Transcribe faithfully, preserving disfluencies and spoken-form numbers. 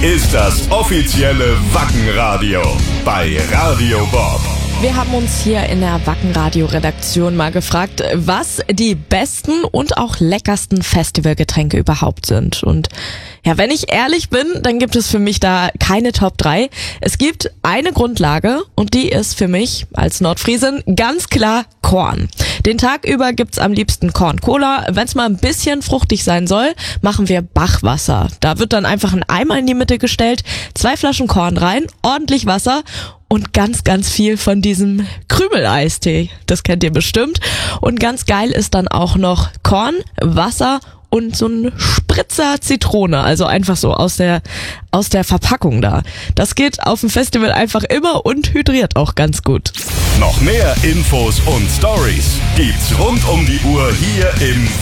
ist das offizielle Wackenradio bei Radio Bob. Wir haben uns hier in der Wackenradio-Redaktion mal gefragt, was die besten und auch leckersten Festivalgetränke überhaupt sind. Und ja, wenn ich ehrlich bin, dann gibt es für mich da keine Top drei. Es gibt eine Grundlage und die ist für mich als Nordfriesin ganz klar Korn. Den Tag über gibt's am liebsten Korn-Cola. Wenn's mal ein bisschen fruchtig sein soll, machen wir Bachwasser. Da wird dann einfach ein Eimer in die Mitte gestellt, zwei Flaschen Korn rein, ordentlich Wasser und ganz, ganz viel von diesem Krümeleistee. Das kennt ihr bestimmt. Und ganz geil ist dann auch noch Korn, Wasser und so ein Spritzer Zitrone. Also einfach so aus der, aus der Verpackung da. Das geht auf dem Festival einfach immer und hydriert auch ganz gut. Noch mehr Infos und Stories gibt's rund um die Uhr hier im